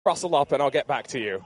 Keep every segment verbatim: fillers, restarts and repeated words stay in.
Rustle up and I'll get back to you.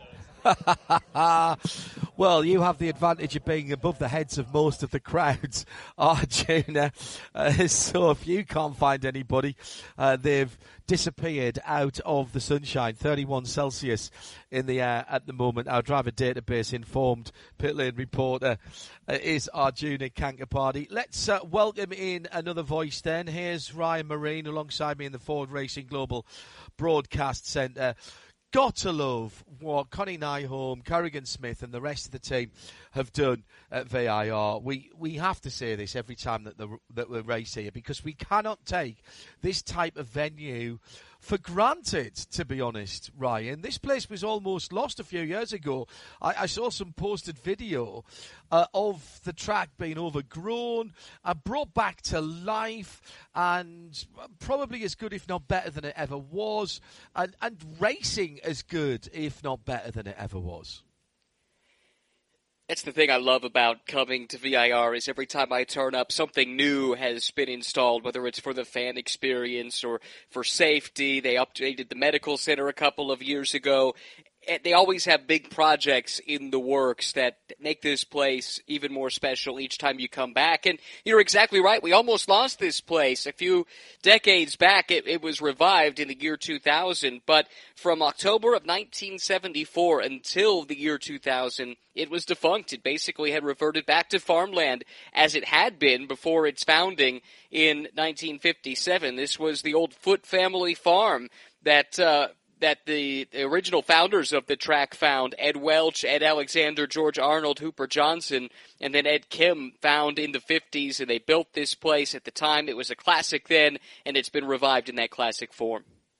Well, you have the advantage of being above the heads of most of the crowds, Arjuna. Uh, so if you can't find anybody, uh, they've disappeared out of the sunshine. thirty-one Celsius in the air at the moment. Our driver database informed pit lane reporter uh, is Arjuna Kankapati. Let's uh, welcome in another voice then. Here's Ryan Marine alongside me in the Ford Racing Global Broadcast Centre. Got to love what Connie Nyholm, Kerrigan Smith and the rest of the team have done at V I R. We we have to say this every time that, the, that we race here, because we cannot take this type of venue for granted, to be honest, Ryan. This place was almost lost a few years ago. I, I saw some posted video uh, of the track being overgrown and brought back to life, and probably as good, if not better, than it ever was, and, and racing as good, if not better, than it ever was. That's the thing I love about coming to V I R, is every time I turn up, something new has been installed, whether it's for the fan experience or for safety. They updated the medical center a couple of years ago. They always have big projects in the works that make this place even more special each time you come back. And you're exactly right. We almost lost this place. A few decades back, it, it was revived in the year two thousand. But from October of nineteen seventy-four until the year two thousand, it was defunct. It basically had reverted back to farmland as it had been before its founding in nineteen fifty-seven. This was the old Foote family farm that uh that the, the original founders of the track found. Ed Welch, Ed Alexander, George Arnold, Hooper Johnson, and then Ed Kim found in the fifties, and they built this place. At the time, it was a classic then, and it's been revived in that classic form.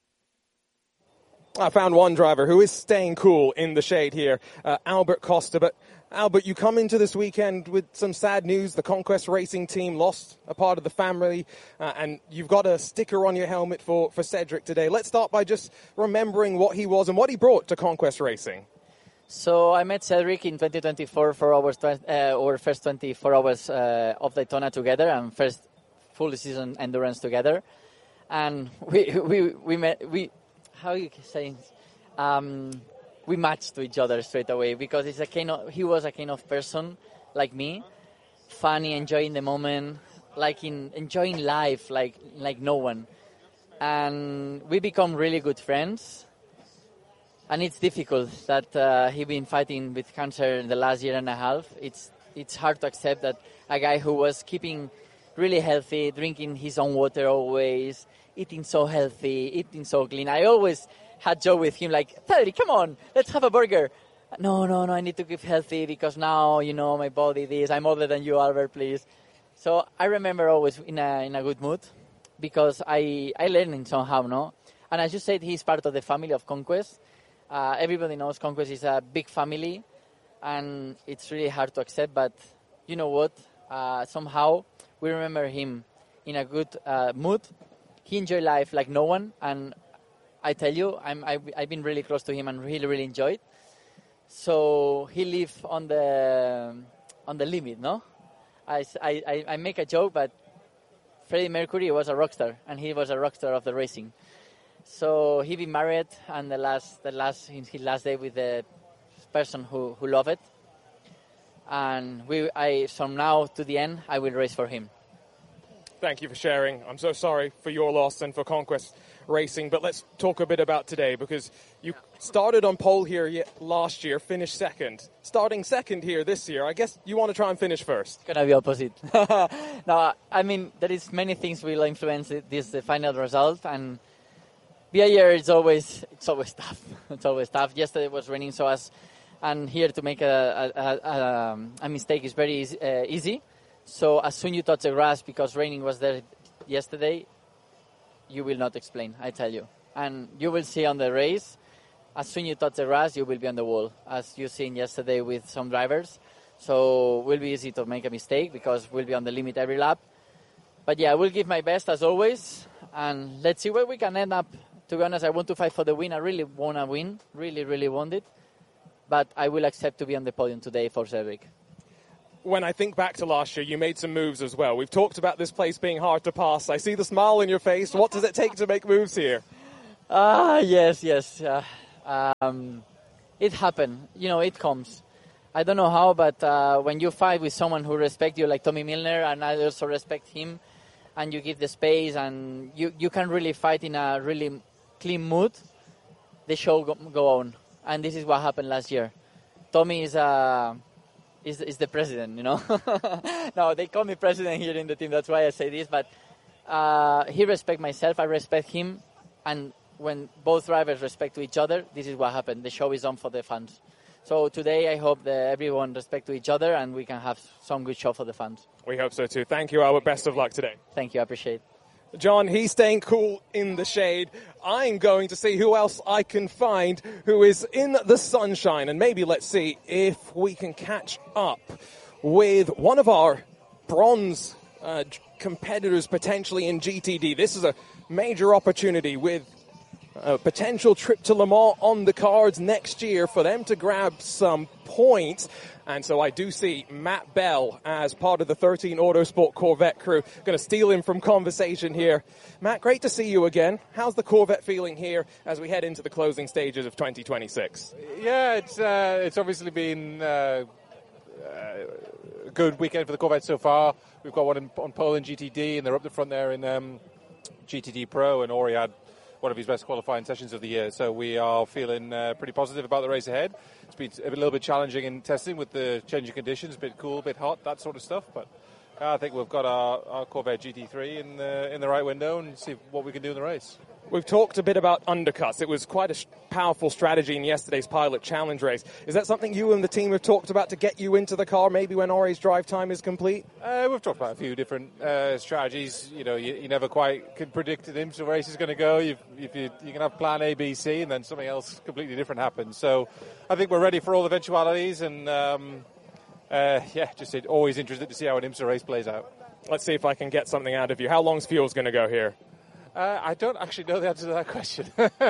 I found one driver who is staying cool in the shade here, uh, Albert Costa. But Albert, you come into this weekend with some sad news. The Conquest Racing team lost a part of the family, uh, and you've got a sticker on your helmet for, for Cedric today. Let's start by just remembering what he was and what he brought to Conquest Racing. So I met Cedric in twenty twenty-four for our, uh, our first twenty-four hours uh, of Daytona together, and first full season endurance together. And we we we met we. How you say, um, we matched to each other straight away, because it's a kind of, he was a kind of person like me, funny, enjoying the moment, like in enjoying life like like no one, and we become really good friends. And it's difficult that uh, he been fighting with cancer in the last year and a half. It's it's hard to accept that a guy who was keeping really healthy, drinking his own water always, eating so healthy, eating so clean. I always had joke with him like, Cedric, come on, let's have a burger. No, no, no, I need to keep healthy because now, you know, my body this. I'm older than you, Albert, please. So I remember always in a in a good mood, because I, I learned somehow, no? And as you said, he's part of the family of Conquest. Uh, everybody knows Conquest is a big family, and it's really hard to accept. But you know what? Uh, somehow we remember him in a good uh, mood. He enjoyed life like no one, and I tell you, I'm, I've, I've been really close to him and really, really enjoyed. So he lived on the on the limit, no? I, I, I make a joke, but Freddie Mercury was a rock star, and he was a rock star of the racing. So he been married, and the last the last his last day with the person who, who loved it. And we I from now to the end, I will race for him. Thank you for sharing. I'm so sorry for your loss and for Conquest Racing, but let's talk a bit about today, because you started on pole here last year, finished second. Starting second here this year, I guess you want to try and finish first. It's going to be opposite. No, I mean, there is many things will influence this the final result, and V I R is always, it's always tough. It's always tough. Yesterday was raining, so as, and here to make a, a, a, a mistake is very easy, uh, easy. So as soon you touch the grass, because raining was there yesterday, you will not explain, I tell you. And you will see on the race, as soon you touch the grass, you will be on the wall, as you seen yesterday with some drivers. So it will be easy to make a mistake, because we'll be on the limit every lap. But yeah, I will give my best as always, and let's see where we can end up. To be honest, I want to fight for the win. I really want to win, really, really want it. But I will accept to be on the podium today for Cedric. When I think back to last year, you made some moves as well. We've talked about this place being hard to pass. I see the smile in your face. What does it take to make moves here? Ah, yes, yes. Uh, Um, it happened. You know, it comes. I don't know how, but uh, when you fight with someone who respects you, like Tommy Milner, and I also respect him, and you give the space, and you, you can really fight in a really clean mood, the show go, go on. And this is what happened last year. Tommy is uh, is, is the president, you know. No, they call me president here in the team. That's why I say this. But uh, he respects myself. I respect him. And when both drivers respect to each other, this is what happened. The show is on for the fans. So today I hope that everyone respect to each other and we can have some good show for the fans. We hope so too. Thank you, Albert. Best of luck today. Thank you. I appreciate it. John, he's staying cool in the shade. I'm going to see who else I can find who is in the sunshine. And maybe let's see if we can catch up with one of our bronze uh, competitors potentially in G T D. This is a major opportunity with a potential trip to Le Mans on the cards next year for them to grab some points. And so I do see Matt Bell as part of the thirteen Autosport Corvette crew. Going to steal him from conversation here. Matt, great to see you again. How's the Corvette feeling here as we head into the closing stages of twenty twenty-six? Yeah, it's uh, it's obviously been uh, a good weekend for the Corvette so far. We've got one in, on pole in G T D, and they're up the front there in um, G T D Pro, and Ori had one of his best qualifying sessions of the year. So we are feeling uh, pretty positive about the race ahead. It's been a little bit challenging in testing with the changing conditions, a bit cool, a bit hot, that sort of stuff. But uh, I think we've got our, our Corvette G T three in the, in the right window and see what we can do in the race. We've talked a bit about undercuts. It was quite a sh- powerful strategy in yesterday's Pilot Challenge race. Is that something you and the team have talked about to get you into the car, maybe when Ori's drive time is complete? Uh, we've talked about a few different uh, strategies. You know, you, you never quite can predict the IMSA race is going to go. You've, if you, you can have plan A, B, C, and then something else completely different happens. So I think we're ready for all eventualities, and um, uh, yeah, just always interested to see how an IMSA race plays out. Let's see if I can get something out of you. How long's fuel's going to go here? Uh, I don't actually know the answer to that question.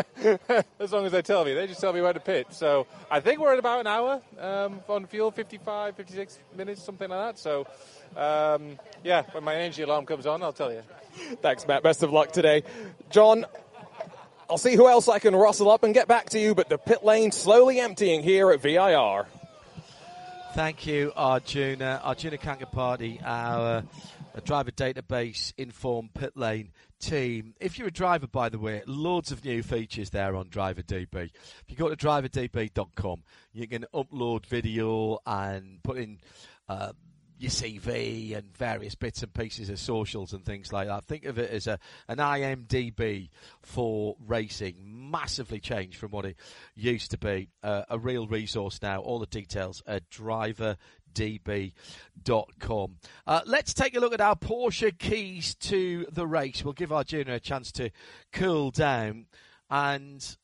As long as they tell me. They just tell me where to pit. So I think we're at about an hour um, on fuel, fifty-five, fifty-six minutes, something like that. So, um, yeah, when my energy alarm comes on, I'll tell you. Thanks, Matt. Best of luck today. John, I'll see who else I can rustle up and get back to you, but the pit lane slowly emptying here at V I R. Thank you, Arjuna. Arjuna Kankapati, our uh, driver database informed pit lane team. If you're a driver, by the way, loads of new features there on Driver D B. If you go to driver d b dot com, you can upload video and put in uh, your C V and various bits and pieces of socials and things like that. Think of it as a an I M D B for racing. Massively changed from what it used to be. Uh, a real resource now. All the details at driver d b dot com. Uh, let's take a look at our Porsche keys to the race. We'll give Arjuna a chance to cool down. And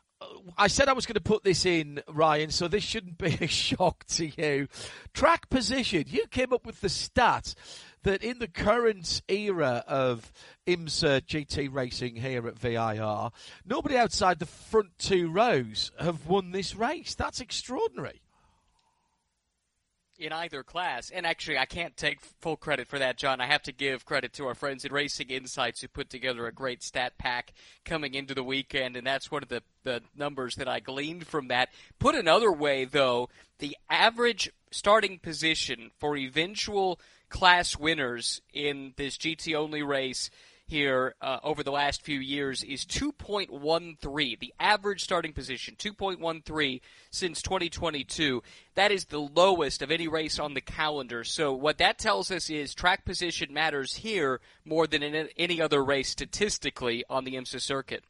I said I was going to put this in, Ryan, so this shouldn't be a shock to you. Track position. You came up with the stat that in the current era of IMSA G T racing here at V I R, nobody outside the front two rows have won this race. That's extraordinary. In either class. And actually, I can't take full credit for that, John. I have to give credit to our friends at Racing Insights who put together a great stat pack coming into the weekend, and that's one of the, the numbers that I gleaned from that. Put another way, though, the average starting position for eventual class winners in this G T-only race here uh, over the last few years is two point one three. The average starting position, two point one three since twenty twenty-two. That is the lowest of any race on the calendar. So what that tells us is track position matters here more than in any other race statistically on the IMSA circuit.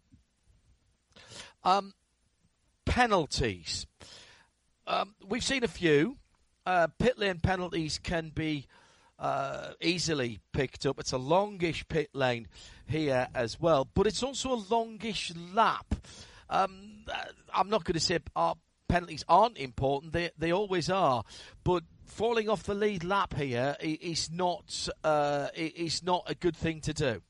Um, penalties. Um, we've seen a few. Uh, pit lane penalties can be Uh, easily picked up. It's a longish pit lane here as well, but it's also a longish lap. Um, I'm not going to say our penalties aren't important. They they always are, but falling off the lead lap here is not uh, is not a good thing to do.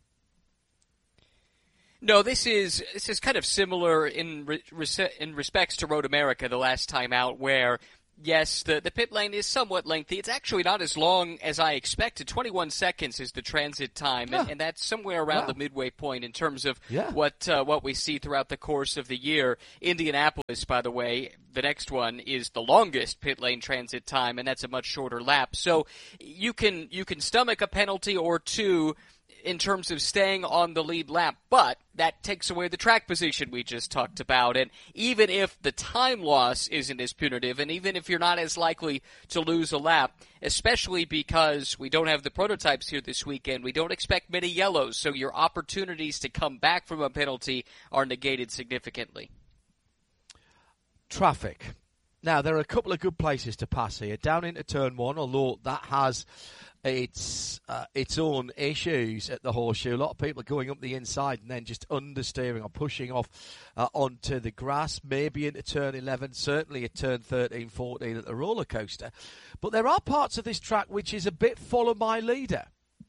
No, this is this is kind of similar in re- in respects to Road America the last time out, where Yes, the, the pit lane is somewhat lengthy. It's actually not as long as I expected. twenty-one seconds is the transit time, yeah. and, and that's somewhere around wow. the midway point in terms of yeah. what uh, what we see throughout the course of the year. Indianapolis, by the way, the next one is the longest pit lane transit time, and that's a much shorter lap. So you can you can stomach a penalty or two in terms of staying on the lead lap, but that takes away the track position we just talked about. And even if the time loss isn't as punitive, and even if you're not as likely to lose a lap, especially because we don't have the prototypes here this weekend, we don't expect many yellows, so your opportunities to come back from a penalty are negated significantly. Traffic. Now, there are a couple of good places to pass here. Down into turn one, although that has its uh, its own issues at the Horseshoe. A lot of people are going up the inside and then just understeering or pushing off uh, onto the grass, maybe into turn eleven, certainly at turn thirteen, fourteen at the roller coaster. But there are parts of this track which is a bit follow my leader.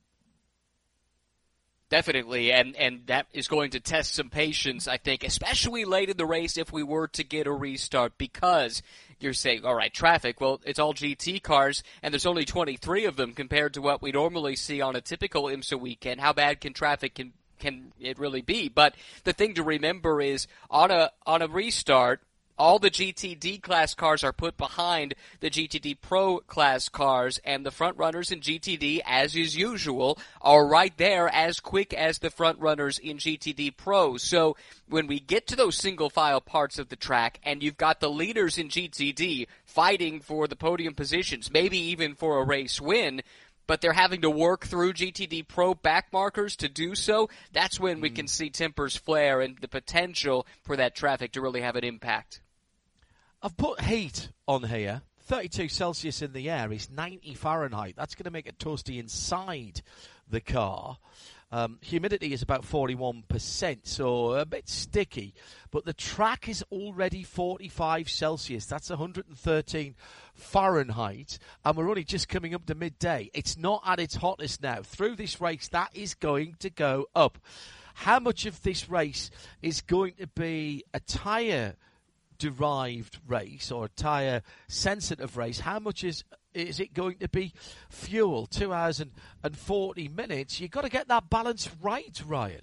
Definitely, and, and that is going to test some patience, I think, especially late in the race if we were to get a restart, because you're saying, all right, traffic, well, it's all G T cars, and there's only twenty-three of them compared to what we normally see on a typical IMSA weekend. How bad can traffic can can it really be? But the thing to remember is, on a on a restart, all the G T D class cars are put behind the G T D Pro class cars, and the front runners in G T D, as is usual, are right there as quick as the front runners in G T D Pro. So when we get to those single file parts of the track, and you've got the leaders in G T D fighting for the podium positions, maybe even for a race win, but they're having to work through G T D Pro back markers to do so, that's when we can see tempers flare and the potential for that traffic to really have an impact. I've put heat on here. thirty-two Celsius in the air is ninety Fahrenheit. That's going to make it toasty inside the car. Um, humidity is about forty-one percent, so a bit sticky. But the track is already forty-five Celsius. That's one hundred thirteen Fahrenheit. And we're only just coming up to midday. It's not at its hottest now. Through this race, that is going to go up. How much of this race is going to be a tyre derived race or a tyre sensitive race? How much is is it going to be fuel? Two hours and, and forty minutes. You've got to get that balance right, Ryan.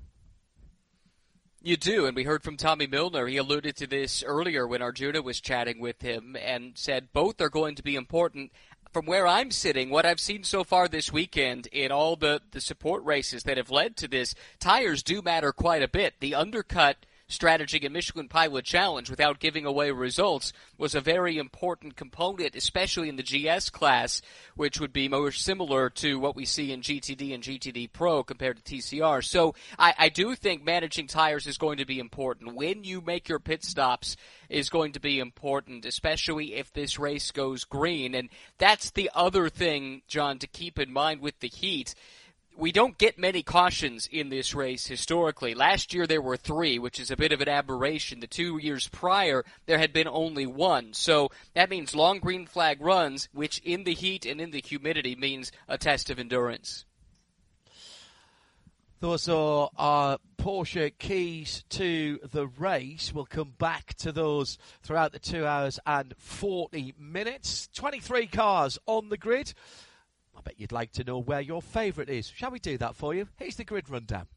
You do, and we heard from Tommy Milner. He alluded to this earlier when Arjuna was chatting with him and said both are going to be important. From where I'm sitting, what I've seen so far this weekend in all the, the support races that have led to this, tires do matter quite a bit. The undercut strategy in Michelin Pilot Challenge, without giving away results, was a very important component, especially in the G S class, which would be more similar to what we see in G T D and G T D Pro compared to T C R. So I, I do think managing tires is going to be important. When you make your pit stops is going to be important, especially if this race goes green. And that's the other thing, John, to keep in mind with the heat. We don't get many cautions in this race historically. Last year there were three, which is a bit of an aberration. The two years prior, there had been only one. So that means long green flag runs, which in the heat and in the humidity means a test of endurance. Those are our Porsche keys to the race. We'll come back to those throughout the two hours and forty minutes. twenty-three cars on the grid. I bet you'd like to know where your favourite is. Shall we do that for you? Here's the grid rundown.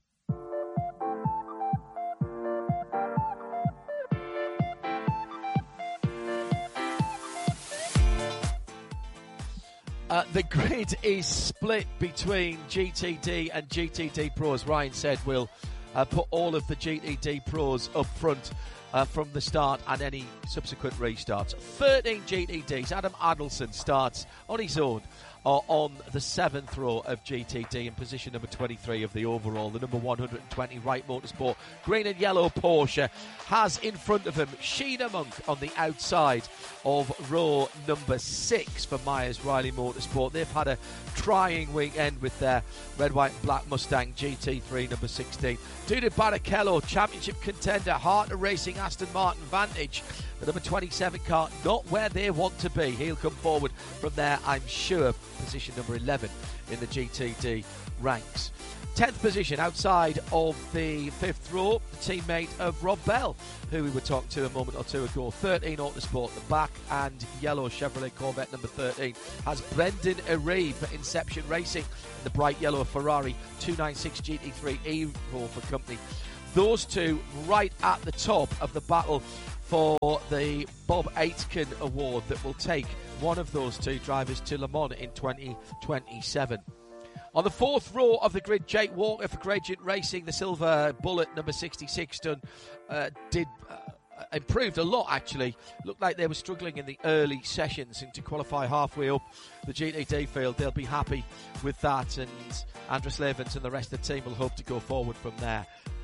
Uh, the grid is split between G T D and G T D Pro. As Ryan said, we'll uh, put all of the G T D Pros up front uh, from the start and any subsequent restarts. thirteen G T Ds. Adam Adelson starts on his own are on the seventh row of G T D in position number twenty-three of the overall. The number one hundred twenty Wright Motorsport green and yellow Porsche has in front of him Sheena Monk on the outside of row number six for Myers Riley Motorsport. They've had a trying weekend with their red, white and black Mustang G T three number sixteen. Duda Barrichello, championship contender, Harter Racing Aston Martin Vantage. The number twenty-seven car, not where they want to be. He'll come forward from there, I'm sure. Position number eleven in the G T D ranks. tenth position outside of the fifth row, the teammate of Rob Bell, who we were talking to a moment or two ago. thirteen Autosport, the black and yellow Chevrolet Corvette number thirteen, has Brendan Aree for Inception Racing, the bright yellow Ferrari two ninety-six G T three Evo for company. Those two right at the top of the battle for the Bob Aitken Award that will take one of those two drivers to Le Mans in twenty twenty-seven. On the fourth row of the grid, Jake Walker for Gradient Racing, the silver Bullet number sixty-six done, uh, did uh, improved a lot actually. Looked like they were struggling in the early sessions, and to qualify halfway up the G T D field, they'll be happy with that, and Andres Levens and the rest of the team will hope to go forward from there.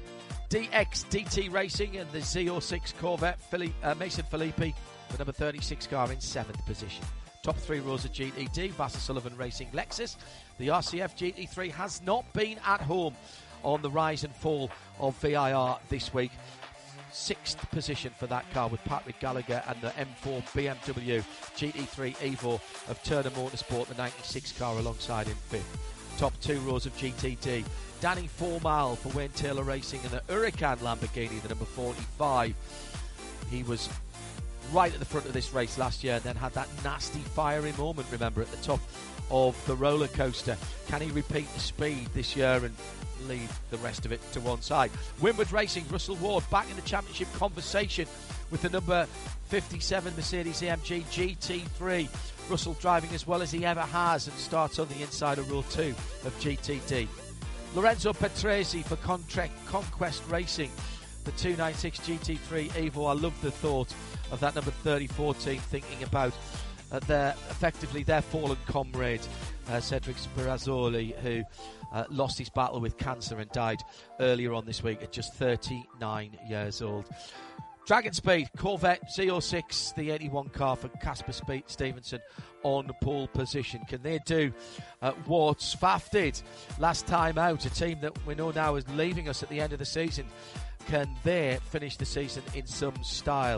D X D T Racing and the Z oh six Corvette, Philippe, uh, Mason Filippi, the number thirty-six car, in seventh position. Top three rows of G T D, Vassar Sullivan Racing Lexus. The R C F G T three has not been at home on the rise and fall of V I R this week. Sixth position for that car with Patrick Gallagher and the M four B M W G T three Evo of Turner Motorsport, the ninety-six car, alongside in fifth. Top two rows of G T D. Danny Formal for Wayne Taylor Racing and the Huracan Lamborghini, the number forty-five. He was right at the front of this race last year and then had that nasty fiery moment, remember, at the top of the roller coaster. Can he repeat the speed this year and leave the rest of it to one side? Winward Racing, Russell Ward back in the championship conversation with the number fifty-seven Mercedes A M G G T three. Russell driving as well as he ever has and starts on the inside of row two of G T D. Lorenzo Petresi for Contra- Conquest Racing, the two ninety-six G T three Evo. I love the thought of that number thirty-four team thinking about uh, their effectively their fallen comrade uh, Cedric Spirazzoli, who uh, lost his battle with cancer and died earlier on this week at just thirty-nine years old. Dragon Speed Corvette Z oh six, the eighty-one car for Casper Spe- Stevenson on pole position. Can they do uh, what Sfaff did last time out, a team that we know now is leaving us at the end of the season? Can they finish the season in some style?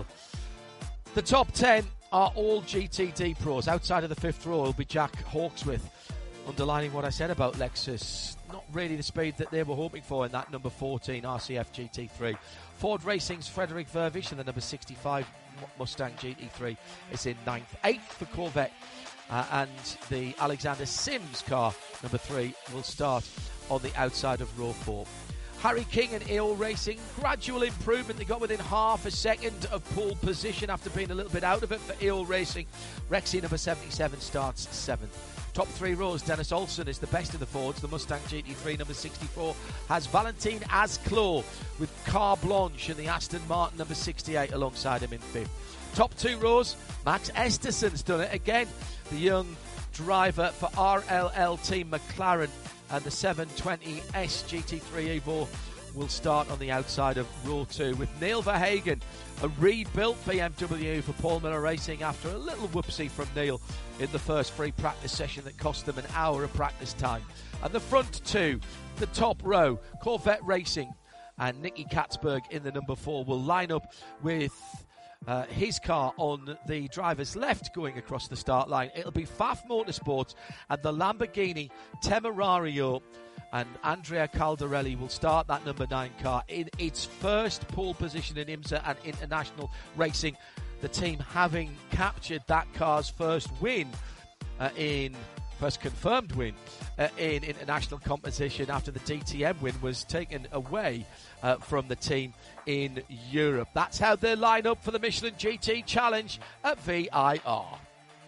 The top ten are all G T D pros. Outside of the fifth row will be Jack Hawksworth, underlining what I said about Lexus. Not really the speed that they were hoping for in that number fourteen R C F G T three. Ford Racing's Frederick Vervish and the number sixty-five Mustang G T three is in ninth. Eighth for Corvette, uh, and the Alexander Sims car, number three, will start on the outside of row four. Harry King and A O Racing, gradual improvement. They got within half a second of pole position after being a little bit out of it for A O Racing. Rexy number seventy-seven starts seventh. Top three rows, Dennis Olsen is the best of the Fords. The Mustang G T three number sixty-four has Valentin Asclo with Car Blanche and the Aston Martin number sixty-eight alongside him in fifth. Top two rows, Max Esterson's done it again. The young driver for R L L Team McLaren, and the seven twenty S G T three Evo will start on the outside of row two with Neil Verhagen, a rebuilt B M W for Paul Miller Racing after a little whoopsie from Neil in the first free practice session that cost them an hour of practice time. And the front two, the top row, Corvette Racing and Nicky Katzberg in the number four will line up with Uh, his car on the driver's left going across the start line. It'll be Pfaff Motorsports and the Lamborghini Temerario, and Andrea Caldarelli will start that number nine car in its first pole position in IMSA and international racing, the team having captured that car's first win uh, in first confirmed win uh, in international competition after the D T M win was taken away uh, from the team in Europe. That's how they line up for the Michelin G T Challenge at V I R.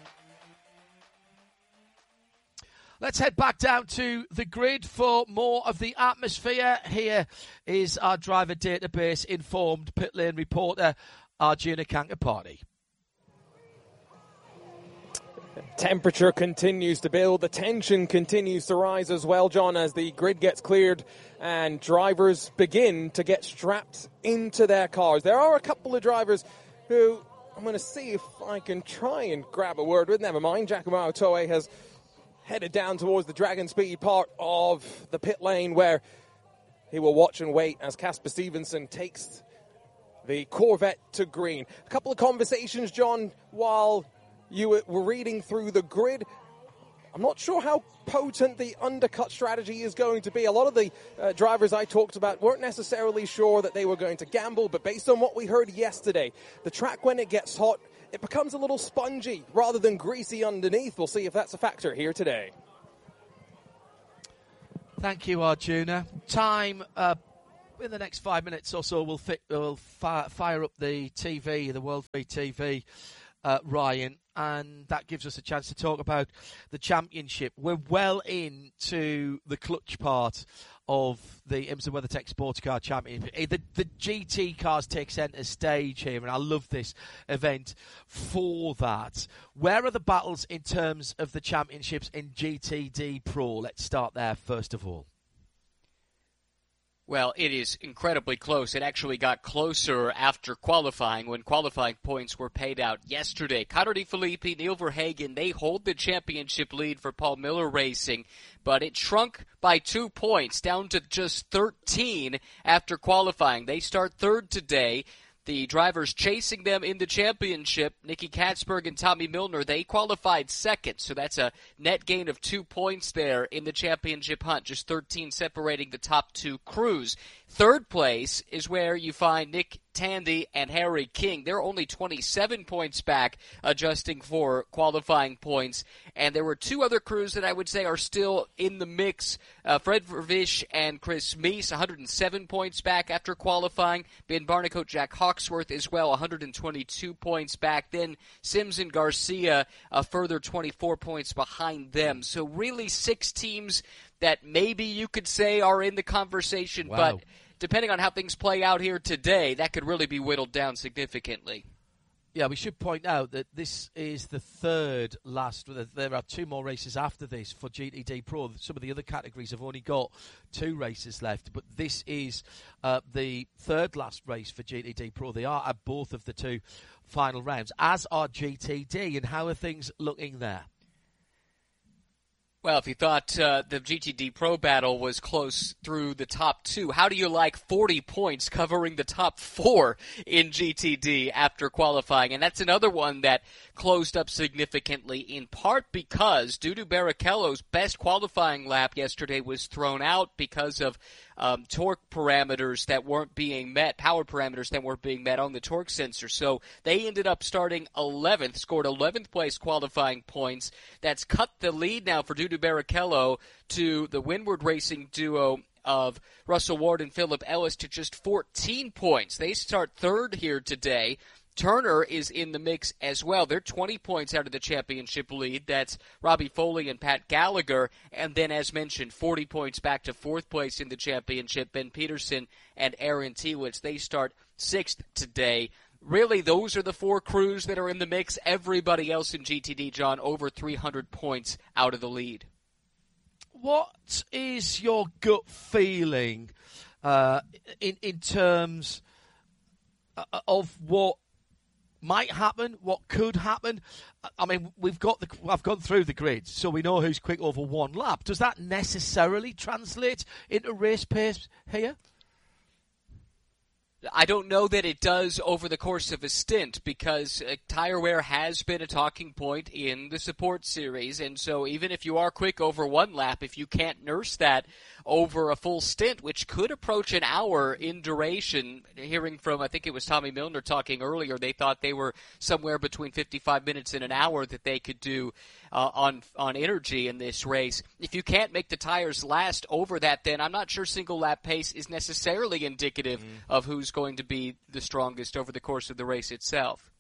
Let's head back down to the grid for more of the atmosphere. Here is our driver database informed pit lane reporter Arjuna Kankapati. Temperature continues to build. The tension continues to rise as well, John, as the grid gets cleared and drivers begin to get strapped into their cars. There are a couple of drivers who I'm going to see if I can try and grab a word with. Never mind. Giacomo Toei has headed down towards the Dragon Speed part of the pit lane where he will watch and wait as Casper Stevenson takes the Corvette to green. A couple of conversations, John, while you were reading through the grid. I'm not sure how potent the undercut strategy is going to be. A lot of the uh, drivers I talked about weren't necessarily sure that they were going to gamble, but based on what we heard yesterday, the track, when it gets hot, it becomes a little spongy rather than greasy underneath. We'll see if that's a factor here today. Thank you, Arjuna. Time, uh, in the next five minutes or so, we'll, fit, we'll fi- fire up the T V, the World Free T V, uh, Ryan, and that gives us a chance to talk about the championship. We're well into the clutch part of the IMSA WeatherTech Sports Car Championship. The, the G T cars take centre stage here, and I love this event for that. Where are the battles in terms of the championships in G T D Pro? Let's start there first of all. Well, it is incredibly close. It actually got closer after qualifying, when qualifying points were paid out yesterday. Connor DeFilippi, Neil Verhagen, they hold the championship lead for Paul Miller Racing, but it shrunk by two points, down to just thirteen after qualifying. They start third today. The drivers chasing them in the championship, Nicky Katzberg and Tommy Milner, they qualified second. So that's a net gain of two points there in the championship hunt, just thirteen separating the top two crews. Third place is where you find Nick Tandy and Harry King. They're only twenty-seven points back, adjusting for qualifying points. And there were two other crews that I would say are still in the mix. Uh, Fred Vervish and Chris Meese, one hundred seven points back after qualifying. Ben Barnicoat, Jack Hawksworth as well, one hundred twenty-two points back. Then Sims and Garcia, a further twenty-four points behind them. So really six teams that maybe you could say are in the conversation, wow. but depending on how things play out here today, that could really be whittled down significantly. Yeah, we should point out that this is the third last. There are two more races after this for G T D Pro. Some of the other categories have only got two races left, but this is uh, the third last race for G T D Pro. They are at both of the two final rounds, as are G T D. And how are things looking there? Well, if you thought uh, the G T D Pro battle was close through the top two, how do you like forty points covering the top four in G T D after qualifying? And that's another one that closed up significantly, in part because Dudu Barrichello's best qualifying lap yesterday was thrown out because of um, torque parameters that weren't being met, power parameters that weren't being met on the torque sensor. So they ended up starting eleventh, scored eleventh place qualifying points. That's cut the lead now for Dudu Barrichello to the Windward Racing duo of Russell Ward and Philip Ellis to just fourteen points. They start third here today. Turner is in the mix as well. They're twenty points out of the championship lead. That's Robbie Foley and Pat Gallagher. And then, as mentioned, forty points back to fourth place in the championship. Ben Peterson and Aaron Tiewitz, they start sixth today. Really, those are the four crews that are in the mix. Everybody else in G T D, John, over three hundred points out of the lead. What is your gut feeling uh, in, in terms of what might happen, what could happen? I mean, we've got the, I've gone through the grid, so we know who's quick over one lap. Does that necessarily translate into race pace here? I don't know that it does over the course of a stint, because uh, tire wear has been a talking point in the support series, and so even if you are quick over one lap, if you can't nurse that over a full stint, which could approach an hour in duration, hearing from, I think it was Tommy Milner talking earlier, they thought they were somewhere between fifty-five minutes and an hour that they could do uh, on on energy in this race. If you can't make the tires last over that, then I'm not sure single lap pace is necessarily indicative mm. of who's going to be the strongest over the course of the race itself.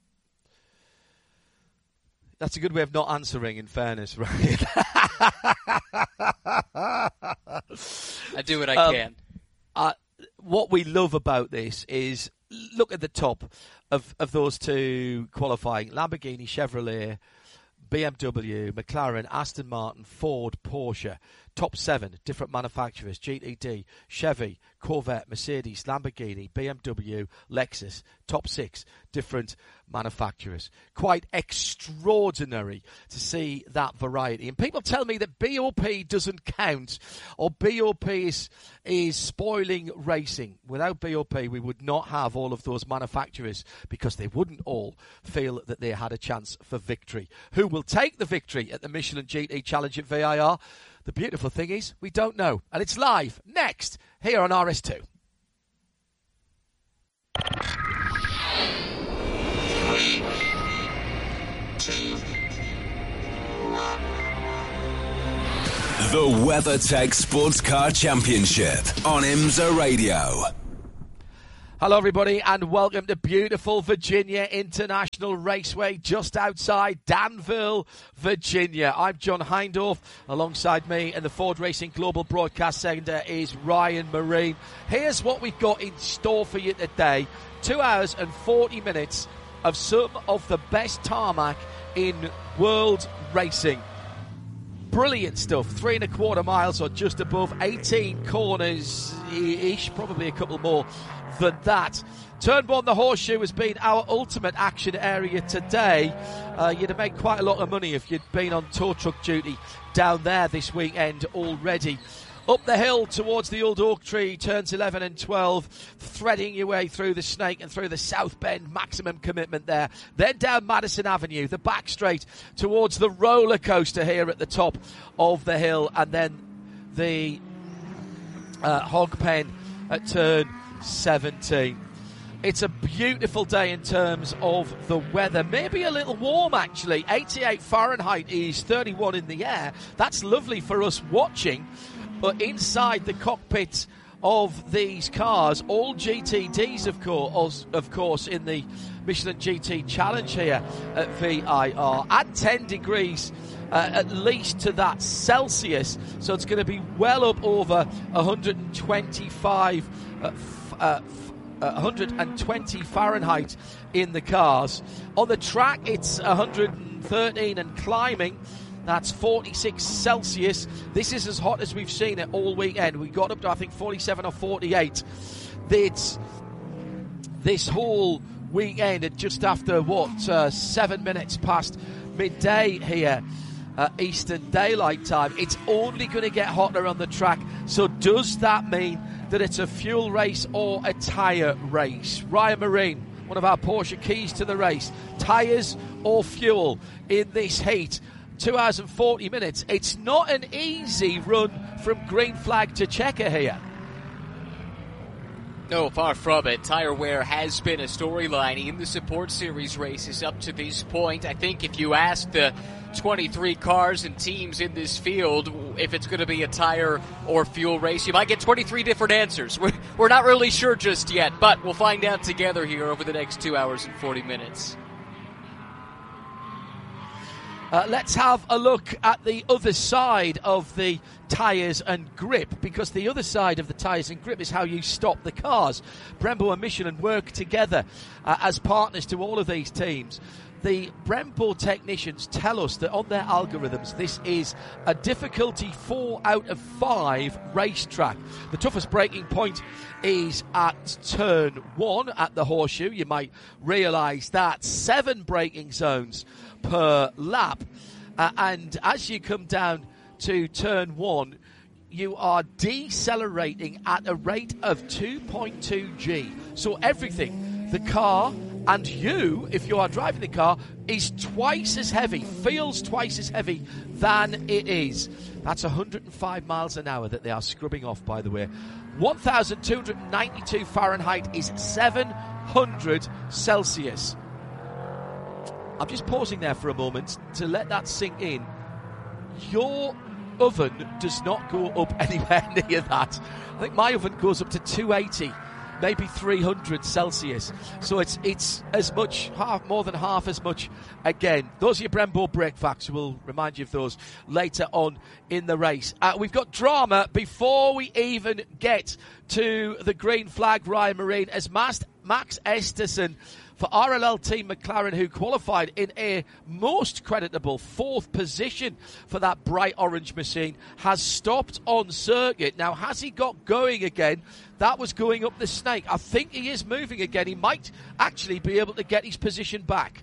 That's a good way of not answering, in fairness, right? I do what I um, can. Uh, what we love about this is, look at the top of, of those two qualifying: Lamborghini, Chevrolet, B M W, McLaren, Aston Martin, Ford, Porsche. top seven different manufacturers: G T D, Chevy, Corvette, Mercedes, Lamborghini, B M W, Lexus. Top six different manufacturers. Quite extraordinary to see that variety. And people tell me that B O P doesn't count, or B O P is, is spoiling racing. Without B O P, we would not have all of those manufacturers, because they wouldn't all feel that they had a chance for victory. Who will take the victory at the Michelin G T Challenge at V I R? The beautiful thing is, we don't know. And it's live next here on R S two. The WeatherTech Sports Car Championship on IMSA Radio. Hello everybody and welcome to beautiful Virginia International Raceway just outside Danville, Virginia. I'm John Hindorf. Alongside me in the Ford Racing Global Broadcast Centre is Ryan Marine. Here's what we've got in store for you today. Two hours and forty minutes of some of the best tarmac in world racing. Brilliant stuff. Three and a quarter miles or just above, eighteen corners-ish, probably a couple more than that. Turn one, the Horseshoe, has been our ultimate action area today. Uh, you'd have made quite a lot of money if you'd been on tow truck duty down there this weekend already. Up the hill towards the old oak tree, turns eleven and twelve, threading your way through the Snake and through the South Bend, maximum commitment there. Then down Madison Avenue, the back straight towards the roller coaster here at the top of the hill, and then the uh, hog pen at turn seventeen. It's a beautiful day in terms of the weather. Maybe a little warm, actually. eighty-eight Fahrenheit is thirty-one in the air. That's lovely for us watching. But inside the cockpit of these cars, all G T Ds, of course, of course, in the Michelin G T Challenge here at V I R. Add ten degrees uh, at least to that Celsius. So it's going to be well up over one hundred twenty-five uh, f- uh, f- uh, one hundred twenty Fahrenheit in the cars. On the track, it's one hundred thirteen and climbing. That's forty-six Celsius. This is as hot as we've seen it all weekend. We got up to, I think, forty-seven or forty-eight. It's this whole weekend at just after, what, uh, seven minutes past midday here, uh, Eastern Daylight Time. It's only going to get hotter on the track. So does that mean that it's a fuel race or a tyre race? Ryan Marine, one of our Porsche keys to the race. Tyres or fuel in this heat? Two hours and forty minutes. It's not an easy run from green flag to checker here. No, far from it. Tire wear has been a storyline in the Support Series races up to this point. I think if you ask the twenty-three cars and teams in this field if it's going to be a tire or fuel race, you might get twenty-three different answers. We're, we're not really sure just yet, but we'll find out together here over the next two hours and forty minutes. Uh, let's have a look at the other side of the tyres and grip, because the other side of the tyres and grip is how you stop the cars. Brembo and Michelin work together uh, as partners to all of these teams. The Brembo technicians tell us that on their algorithms, this is a difficulty four out of five racetrack. The toughest braking point is at turn one at the Horseshoe. You might realise that. Seven braking zones per lap. Uh, and as you come down to turn one, you are decelerating at a rate of two point two G. So everything, the car and you, if you are driving the car, is twice as heavy, feels twice as heavy than it is. That's one hundred five miles an hour that they are scrubbing off, by the way. one thousand two hundred ninety-two Fahrenheit is seven hundred Celsius. I'm just pausing there for a moment to let that sink in. Your oven does not go up anywhere near that. I think my oven goes up to two eighty, maybe three hundred Celsius. So it's it's as much, half, more than half as much again. Those are your Brembo brake facts. We'll remind you of those later on in the race. Uh, we've got drama before we even get to the green flag, Ryan Marine, as Max Esterson for R L L Team McLaren, who qualified in a most creditable fourth position for that bright orange machine, has stopped on circuit. Now, has he got going again? That was going up the snake. I think he is moving again. He might actually be able to get his position back.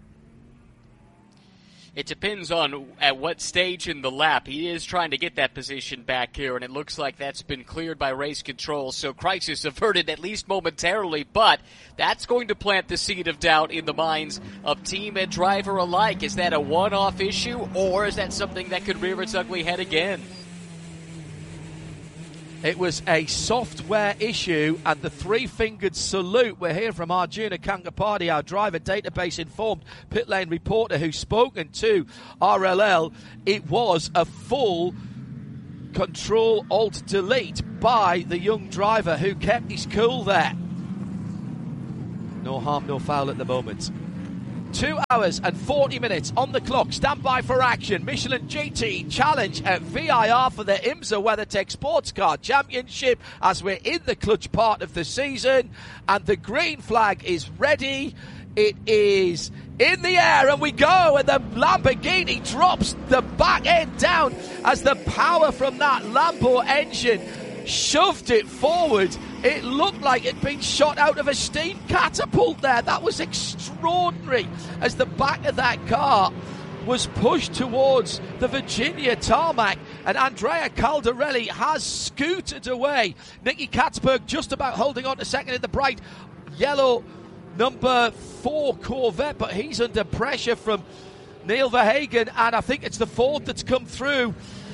It depends on at what stage in the lap. He is trying to get that position back here, and it looks like that's been cleared by race control. So crisis averted, at least momentarily, but that's going to plant the seed of doubt in the minds of team and driver alike. Is that a one-off issue, or is that something that could rear its ugly head again? It was a software issue, and the three-fingered salute. We're here from Arjuna Kankapati, our driver database informed pit lane reporter who's spoken to R L L. It was a full Control-Alt-Delete by the young driver who kept his cool there. No harm, no foul at the moment. Two hours and forty minutes on the clock. Stand by for action. Michelin G T Challenge at V I R for the IMSA WeatherTech Sports Car Championship as we're in the clutch part of the season. And the green flag is ready. It is in the air and we go. And the Lamborghini drops the back end down as the power from that Lambo engine shoved it forward. It looked like it'd been shot out of a steam catapult there. That was extraordinary as the back of that car was pushed towards the Virginia tarmac, and Andrea Caldarelli has scooted away. Nicky Katzberg just about holding on to second in the bright yellow number four Corvette, but he's under pressure from Neil Verhagen, and I think it's the Ford that's come through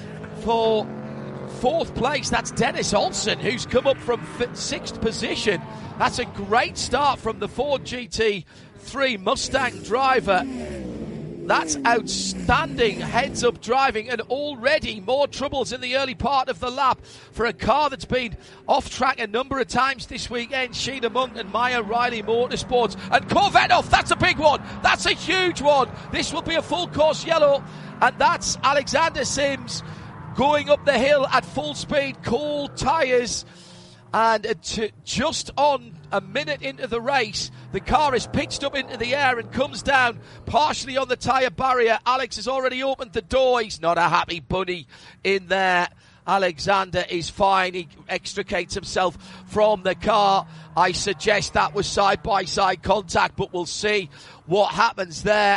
for fourth place. That's Dennis Olsen, who's come up from sixth position. That's a great start from the Ford G T three Mustang driver. That's outstanding heads-up driving, and already more troubles in the early part of the lap for a car that's been off track a number of times this weekend. Sheena Monk and Maya Riley Motorsports. And Corvette off, that's a big one. That's a huge one. This will be a full course yellow, and that's Alexander Sims going up the hill at full speed, cold tyres, and to just on a minute into the race, the car is pitched up into the air and comes down partially on the tyre barrier. Alex has already opened the door. He's not a happy bunny in there. Alexander is fine. He extricates himself from the car. I suggest that was side-by-side contact, but we'll see what happens there.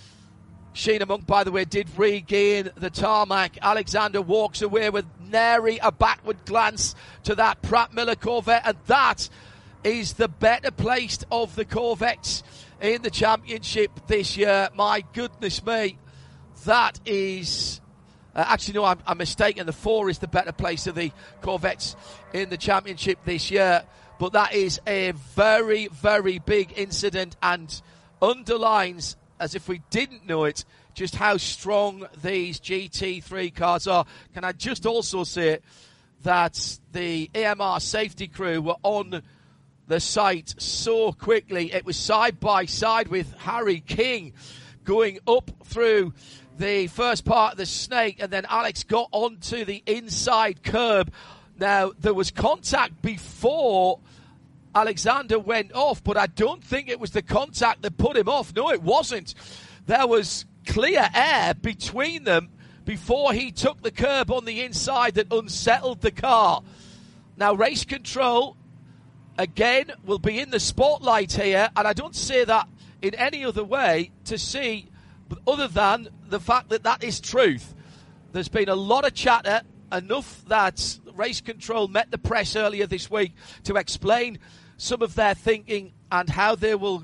Sheena Monk, by the way, did regain the tarmac. Alexander walks away with nary a backward glance to that Pratt Miller Corvette, and that is the better placed of the Corvettes in the championship this year. My goodness me, that is... Uh, actually, no, I'm, I'm mistaken. The four is the better place of the Corvettes in the championship this year, but that is a very, very big incident and underlines, as if we didn't know it, just how strong these G T three cars are. Can I just also say that the A M R safety crew were on the site so quickly. It was side by side with Harry King going up through the first part of the snake, and then Alex got onto the inside curb. Now, there was contact before Alexander went off, but I don't think it was the contact that put him off. No, it wasn't. There was clear air between them before he took the curb on the inside that unsettled the car. Now, race control, again, will be in the spotlight here, and I don't say that in any other way to see, other than the fact that that is truth. There's been a lot of chatter, enough that race control met the press earlier this week to explain some of their thinking and how they will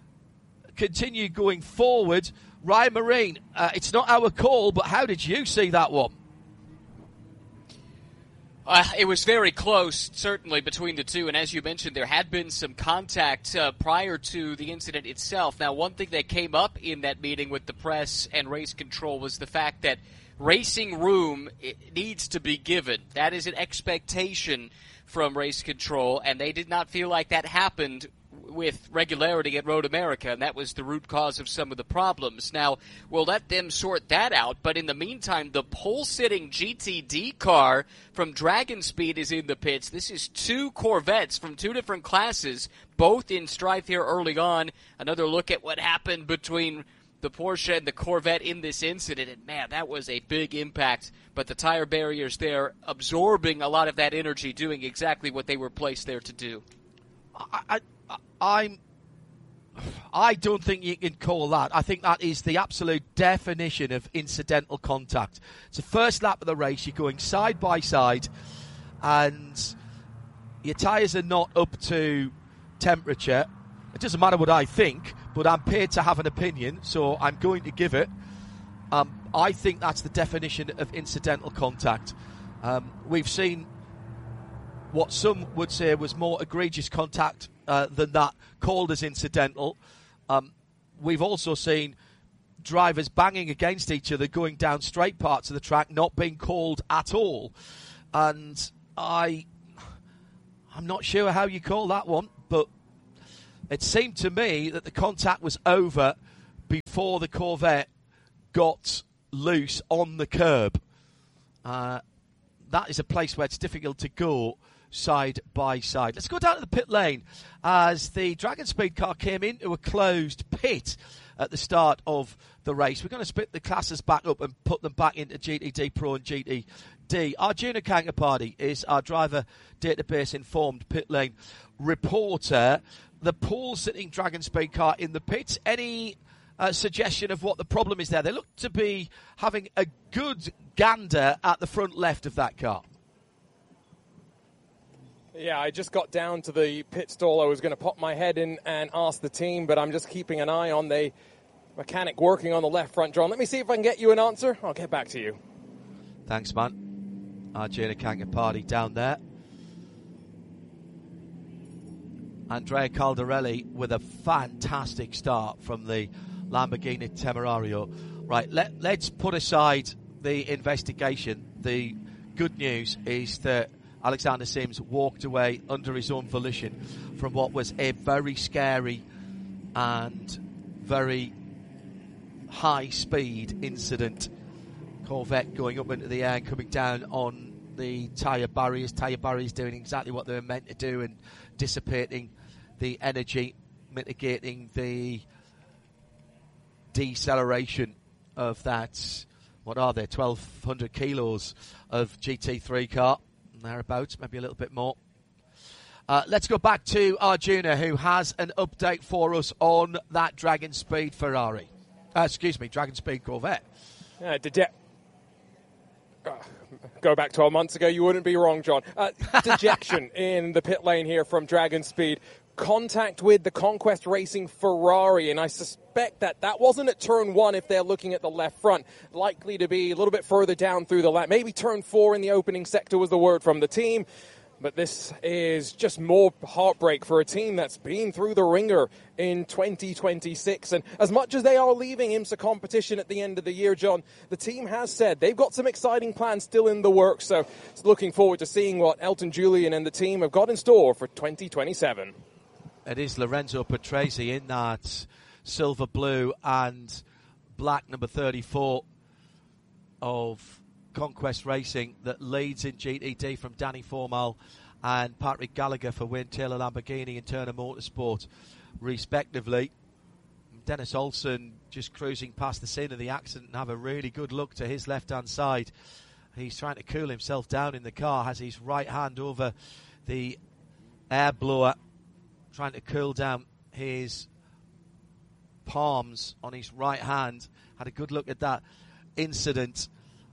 continue going forward. Ryan Marine, uh, it's not our call, but how did you see that one? Uh, it was very close, certainly, between the two. And as you mentioned, there had been some contact uh, prior to the incident itself. Now, one thing that came up in that meeting with the press and race control was the fact that racing room it needs to be given. That is an expectation from race control, and they did not feel like that happened with regularity at Road America, and that was the root cause of some of the problems. Now, we'll let them sort that out, but in the meantime, the pole-sitting G T D car from Dragon Speed is in the pits. This is two Corvettes from two different classes, both in strife here early on. Another look at what happened between the Porsche and the Corvette in this incident, and man, that was a big impact. But the tire barriers there absorbing a lot of that energy, doing exactly what they were placed there to do. I, I, I'm. I don't think you can call that. I think that is the absolute definition of incidental contact. It's the first lap of the race. You're going side by side, and your tyres are not up to temperature. It doesn't matter what I think, but I'm paid to have an opinion, so I'm going to give it. Um, I think that's the definition of incidental contact. Um, we've seen what some would say was more egregious contact uh, than that, called as incidental. Um, we've also seen drivers banging against each other, going down straight parts of the track, not being called at all. And I, I'm not sure how you call that one, but it seemed to me that the contact was over before the Corvette got loose on the curb. Uh, that is a place where it's difficult to go side by side. Let's go down to the pit lane as the Dragon Speed car came into a closed pit at the start of the race. We're going to split the classes back up and put them back into G T D Pro and G T D. Arjuna Kankapati is our driver database informed pit lane reporter. The pole-sitting Dragon Speed car in the pits. Any uh, suggestion of what the problem is there? They look to be having a good gander at the front left of that car. Yeah, I just got down to the pit stall. I was going to pop my head in and ask the team, but I'm just keeping an eye on the mechanic working on the left front, John. Let me see if I can get you an answer. I'll get back to you. Thanks, man. Arjuna Kankapati down there. Andrea Caldarelli with a fantastic start from the Lamborghini Temerario. Right, let, let's put aside the investigation. The good news is that Alexander Sims walked away under his own volition from what was a very scary and very high-speed incident. Corvette going up into the air and coming down on the tyre barriers. Tyre barriers doing exactly what they were meant to do and dissipating the energy, mitigating the deceleration of that, what are they, twelve hundred kilos of G T three car, thereabouts, maybe a little bit more. Uh, let's go back to Arjuna, who has an update for us on that Dragon Speed Ferrari. Uh, excuse me, Dragon Speed Corvette. Uh, did you... Uh, go back twelve months ago, you wouldn't be wrong, John. Uh, dejection in the pit lane here from Dragon Speed. Contact with the Conquest Racing Ferrari, and I suspect that that wasn't at turn one if they're looking at the left front. Likely to be a little bit further down through the lap. Maybe turn four in the opening sector was the word from the team. But this is just more heartbreak for a team that's been through the ringer in twenty twenty-six. And as much as they are leaving IMSA competition at the end of the year, John, the team has said they've got some exciting plans still in the works. So looking forward to seeing what Elton Julian and the team have got in store for twenty twenty-seven. It is Lorenzo Patrese in that silver, blue and black number thirty-four of Conquest Racing that leads in G T D from Danny Formal and Patrick Gallagher for Wayne Taylor Lamborghini and Turner Motorsport, respectively. Dennis Olsen just cruising past the scene of the accident and have a really good look to his left-hand side. He's trying to cool himself down in the car, has his right hand over the air blower, trying to cool down his palms on his right hand. Had a good look at that incident.